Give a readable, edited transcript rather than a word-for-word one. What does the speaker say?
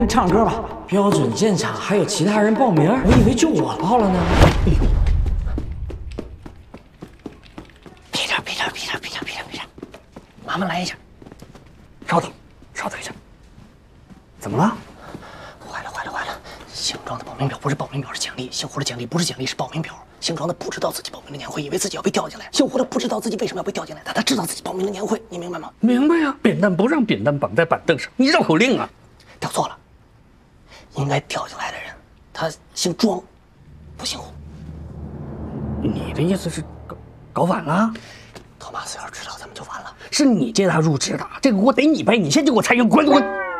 唱歌吧，标准建厂还有其他人报名，我以为就我报了呢。哎呦，别这，麻烦来一下。稍等一下。怎么了？坏了！姓庄的报名表不是报名表，是奖励；姓胡的奖励不是奖励，是报名表。姓庄的不知道自己报名了年会，以为自己要被调进来；姓胡的不知道自己为什么要被调进来，但他知道自己报名了年会，你明白吗？ 明白呀，扁担不让扁担绑在板凳上，你绕口令啊！ 调错了，应该调进来的人，他姓庄，不姓胡。 你的意思是搞反了？ 托马斯要是知道，咱们就完了。 是你接他入职的，这个锅得你背，你先给我裁员，滚！